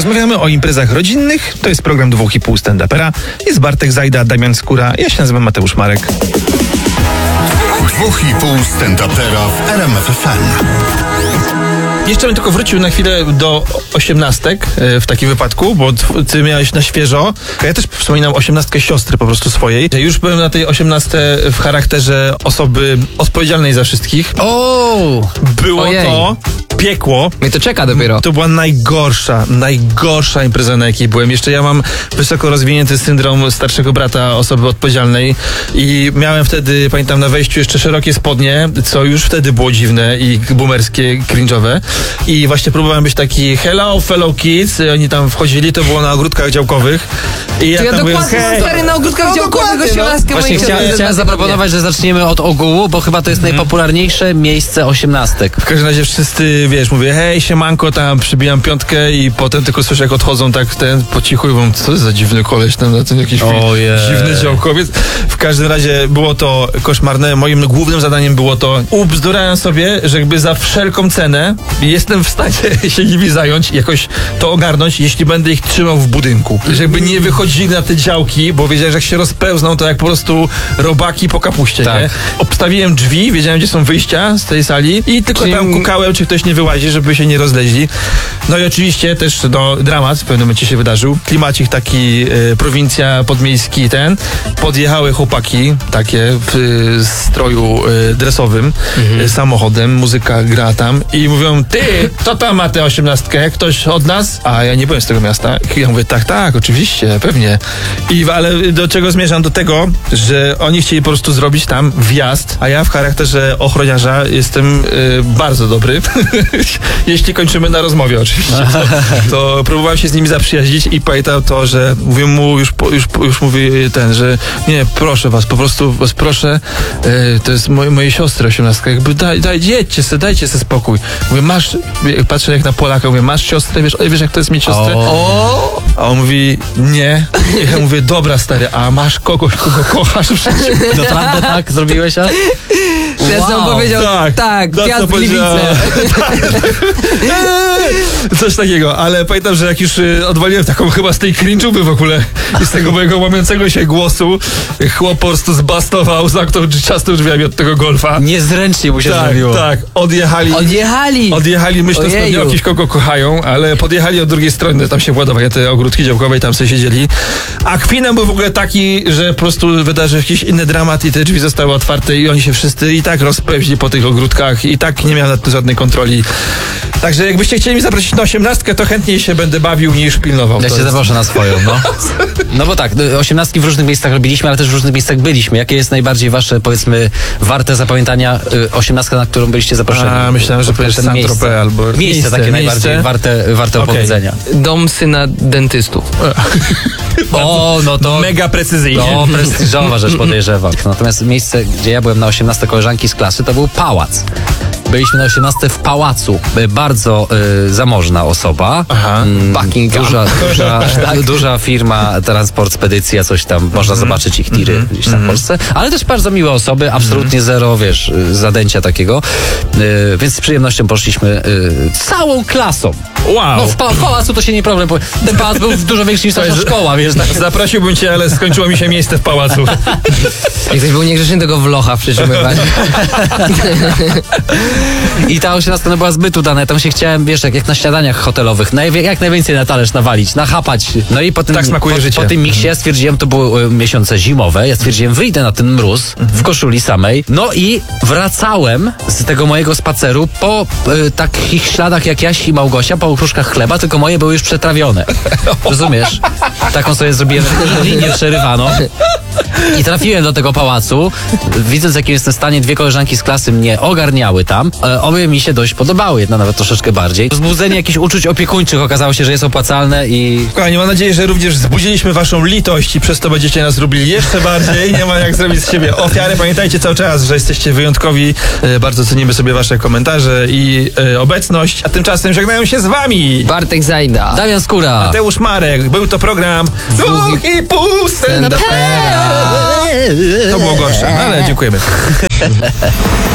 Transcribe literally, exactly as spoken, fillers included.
Rozmawiamy o imprezach rodzinnych. To jest program Dwóch i Pół stand-upera. Jest Bartek Zajda, Damian Skóra. Ja się nazywam Mateusz Marek. Dwóch i Pół stand-upera w R M F F M. Jeszcze bym tylko wrócił na chwilę do osiemnastek w takim wypadku, bo ty miałeś na świeżo. Ja też wspominam osiemnastkę siostry po prostu swojej. Już byłem na tej osiemnastce w charakterze osoby odpowiedzialnej za wszystkich. O! Było Ojej. to piekło. Mnie to czeka dopiero. To była najgorsza, najgorsza impreza, na jakiej byłem. Jeszcze ja mam wysoko rozwinięty syndrom starszego brata osoby odpowiedzialnej i miałem wtedy, pamiętam, na wejściu jeszcze szerokie spodnie, co już wtedy było dziwne i boomerskie, cringe'owe. I właśnie próbowałem być taki hello fellow kids, i oni tam wchodzili, to było na ogródkach działkowych. I ja, To ja tam byłem, dokładnie hej, stary na ogródkach No, działkowych dokładnie, no. osiemnastkę Właśnie moich chciałem, rodziców chciałem zapadnie. zaproponować, że zaczniemy od ogółu, bo chyba to jest najpopularniejsze miejsce osiemnastek. w każdym razie wszyscy, wiesz, mówię, hej, siemanko, tam przybijam piątkę i potem tylko słyszę, jak odchodzą tak ten po cichu i mówią, co za dziwny koleś tam na tym jakiś Ojej. dziwny działkowiec. W każdym razie było to koszmarne. Moim głównym zadaniem było to, ubzdurałem sobie, że jakby za wszelką cenę jestem w stanie się nimi zająć, jakoś to ogarnąć, jeśli będę ich trzymał w budynku. Że jakby nie wychodzili na te działki, bo wiedziałem, że jak się rozpełzną, to jak po prostu robaki po kapuście, Tak. nie? Obstawiłem drzwi, wiedziałem, gdzie są wyjścia z tej sali i tylko Czyli- tam kukałem, czy ktoś nie wyłazi, żeby się nie rozleźli. No i oczywiście też no, dramat w pewnym momencie się wydarzył. Klimacik taki, e, prowincja, podmiejski ten. Podjechały chłopaki takie w e, stroju e, dresowym, e, samochodem, muzyka gra tam i mówią, ty, kto tam ma tę osiemnastkę? Ktoś od nas? A ja nie byłem z tego miasta. I ja mówię, tak, tak, oczywiście, pewnie. I ale do czego zmierzam? Do tego, że oni chcieli po prostu zrobić tam wjazd, a ja w charakterze ochroniarza jestem e, bardzo dobry. Jeśli kończymy na rozmowie oczywiście, to, to próbowałem się z nimi zaprzyjaźnić i pamiętam to, że mówię mu, już, po- już, już mówi ten, że nie, proszę was, po prostu was proszę, e, to jest moje, mojej siostry osiemnastka, jakby daj, daj, jedźcie se, dajcie se spokój. Mówię, masz, patrzę jak na Polaka, mówię, masz siostrę, wiesz, wiesz jak to jest mieć siostrę? O! A on mówi, nie. I ja mówię, dobra stary, a masz kogoś, kogo kochasz w życiu? Naprawdę tak zrobiłeś, a? Ten sam Wow. powiedział, Tak, tak, no, gwiazd co powiedziała. Gliwice. Coś takiego, ale pamiętam, że jak już y, odwaliłem taką chyba z tej cringe'uby w ogóle i z tego mojego łamiącego się głosu, chłop po prostu zbastował, zamknął ciasno drzwiami od tego golfa. Niezręcznie mu się Tak, zrobiło. tak, odjechali. Odjechali. Odjechali, myśląc Ojeju. pewnie o kimś, kogo kochają, ale podjechali od drugiej strony, tam się władowały te ogródki działkowe i tam sobie siedzieli. A kwinem był w ogóle taki, że po prostu wydarzył jakiś inny dramat i te drzwi zostały otwarte i oni się wszyscy i tak rozpełźli po tych ogródkach i tak nie miałem nad tym żadnej kontroli. Także jakbyście chcieli mi zaprosić na osiemnastkę, to chętniej się będę bawił niż pilnował. Ja To cię jest- zaproszę na swoją, no. No bo tak, osiemnastki w różnych miejscach robiliśmy, ale też w różnych miejscach byliśmy. Jakie jest najbardziej wasze, powiedzmy, warte zapamiętania y, osiemnastka, na którą byliście zaproszeni? A, myślałem, że Pod powiesz kątem Saint-Tropez miejsca. albo... Miejsce, Miejsce, takie miejsce. najbardziej warte, warte Okej. opowiedzenia. Dom syna dentystów. O, no to... Mega precyzyjnie. To prestiżowa rzecz, podejrzewam. Natomiast miejsce, gdzie ja byłem na osiemnastce koleżanki z klasy, to był pałac. Byliśmy na osiemnastce w pałacu. Y, Bardzo y, zamożna osoba. Aha. Mm, Buckingham. Duża, duża, duża firma, transport, spedycja, coś tam. Można zobaczyć ich tiry gdzieś tam w Polsce. Ale też bardzo miłe osoby, absolutnie zero, wiesz, y, zadęcia takiego. Y, więc z przyjemnością poszliśmy y, całą klasą. Wow. No w, pa- w pałacu to się nie problem, bo ten pałac był dużo większy niż nasza szkoła, wiesz. Tak. Zaprosiłbym cię, ale skończyło mi się miejsce w pałacu. Jak ktoś był niegrzeczny, tego wlocha przytrzymywać. I ta osiemnastka no była zbyt udana. Ja tam się chciałem, wiesz, jak, jak na śniadaniach hotelowych, najwie, jak najwięcej na talerz nawalić, nachapać. No i po tym, Tak smakuje po, życie. po tym miksie ja stwierdziłem, to były e, miesiące zimowe, ja stwierdziłem, wyjdę na ten mróz w koszuli samej. No i wracałem z tego mojego spaceru po e, takich śladach jak Jaś i Małgosia, po kruszkach chleba, tylko moje były już przetrawione. Rozumiesz? Taką sobie zrobiłem linię przerywaną. I trafiłem do tego pałacu, widząc w jakim jestem stanie, dwie koleżanki z klasy mnie ogarniały tam. E, obie mi się dość podobały, jedna nawet troszeczkę bardziej. Wzbudzenie jakichś uczuć opiekuńczych okazało się, że jest opłacalne i... Kochani, mam nadzieję, że również wzbudziliśmy waszą litość i przez to będziecie nas lubili jeszcze bardziej. Nie ma jak zrobić z siebie ofiary. Pamiętajcie cały czas, że jesteście wyjątkowi. E, Bardzo cenimy sobie wasze komentarze i e, obecność. A tymczasem żegnają się z wami Bartek Zajda. Damian Skóra! Mateusz Marek. Był to program Dwóch i Pół stand-upera. To było gorsze, ale dziękujemy.